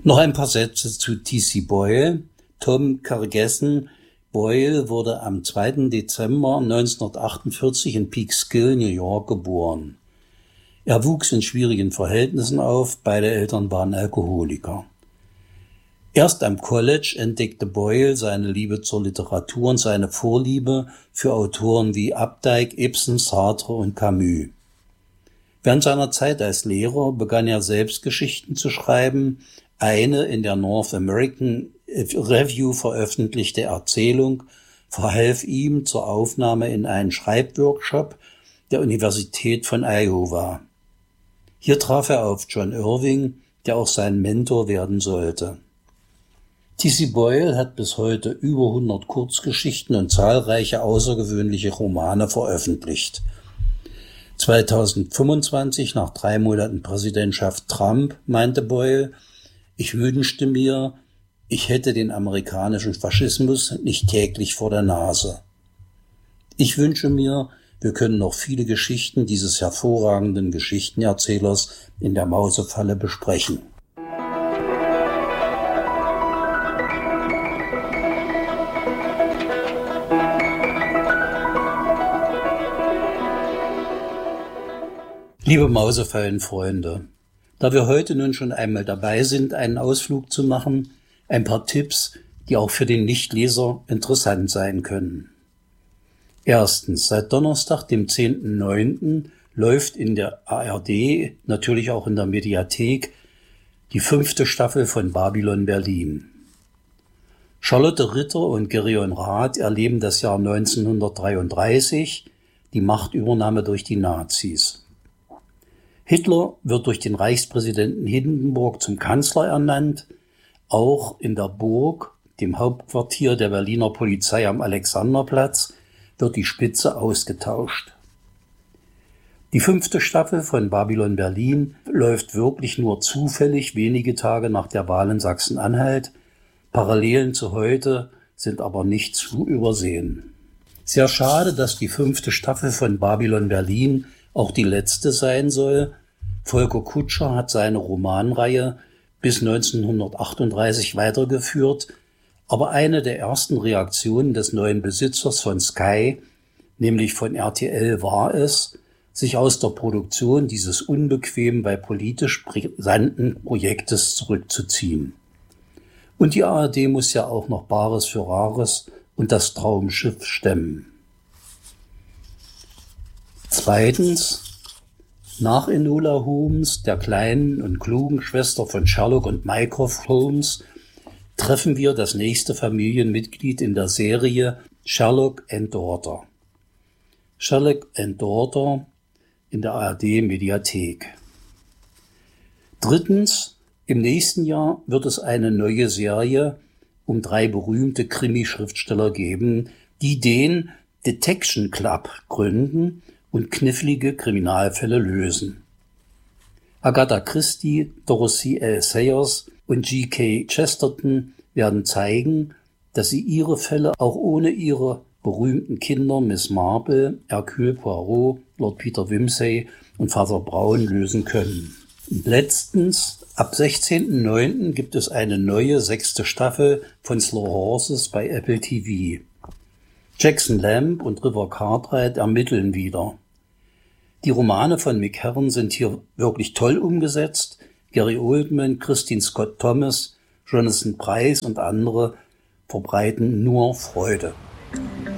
Noch ein paar Sätze zu T.C. Boyle. Tom Kergessen Boyle wurde am 2. Dezember 1948 in Peekskill, New York, geboren. Er wuchs in schwierigen Verhältnissen auf, beide Eltern waren Alkoholiker. Erst am College entdeckte Boyle seine Liebe zur Literatur und seine Vorliebe für Autoren wie Updike, Ibsen, Sartre und Camus. Während seiner Zeit als Lehrer begann er selbst Geschichten zu schreiben. Eine in der North American Review veröffentlichte Erzählung verhalf ihm zur Aufnahme in einen Schreibworkshop der Universität von Iowa. Hier traf er auf John Irving, der auch sein Mentor werden sollte. T.C. Boyle hat bis heute über 100 Kurzgeschichten und zahlreiche außergewöhnliche Romane veröffentlicht. 2025, nach 3 Monaten Präsidentschaft Trump, meinte Boyle: Ich wünschte mir, ich hätte den amerikanischen Faschismus nicht täglich vor der Nase. Ich wünsche mir, wir können noch viele Geschichten dieses hervorragenden Geschichtenerzählers in der Mausefalle besprechen. Liebe Mausefallenfreunde, da wir heute nun schon einmal dabei sind, einen Ausflug zu machen, ein paar Tipps, die auch für den Nichtleser interessant sein können. Erstens, seit Donnerstag, dem 10.09., läuft in der ARD, natürlich auch in der Mediathek, die 5. Staffel von Babylon Berlin. Charlotte Ritter und Gerion Rath erleben das Jahr 1933, die Machtübernahme durch die Nazis. Hitler wird durch den Reichspräsidenten Hindenburg zum Kanzler ernannt. Auch in der Burg, dem Hauptquartier der Berliner Polizei am Alexanderplatz, wird die Spitze ausgetauscht. Die 5. Staffel von Babylon Berlin läuft wirklich nur zufällig wenige Tage nach der Wahl in Sachsen-Anhalt. Parallelen zu heute sind aber nicht zu übersehen. Sehr schade, dass die 5. Staffel von Babylon Berlin auch die letzte sein soll. Volker Kutscher hat seine Romanreihe bis 1938 weitergeführt, aber eine der ersten Reaktionen des neuen Besitzers von Sky, nämlich von RTL, war es, sich aus der Produktion dieses unbequemen, weil politisch brisanten Projektes zurückzuziehen. Und die ARD muss ja auch noch Bares für Rares und das Traumschiff stemmen. Zweitens, nach Enola Holmes, der kleinen und klugen Schwester von Sherlock und Mycroft Holmes, treffen wir das nächste Familienmitglied in der Serie Sherlock and Daughter. Sherlock and Daughter in der ARD-Mediathek. Drittens, im nächsten Jahr wird es eine neue Serie um 3 berühmte Krimi-Schriftsteller geben, die den Detection Club gründen und knifflige Kriminalfälle lösen. Agatha Christie, Dorothy L. Sayers und G.K. Chesterton werden zeigen, dass sie ihre Fälle auch ohne ihre berühmten Kinder Miss Marple, Hercule Poirot, Lord Peter Wimsey und Vater Brown lösen können. Und letztens, ab 16.09. gibt es eine neue 6. Staffel von Slow Horses bei Apple TV. Jackson Lamb und River Cartwright ermitteln wieder. Die Romane von Mick Herron sind hier wirklich toll umgesetzt. Gary Oldman, Christine Scott Thomas, Jonathan Pryce und andere verbreiten nur Freude.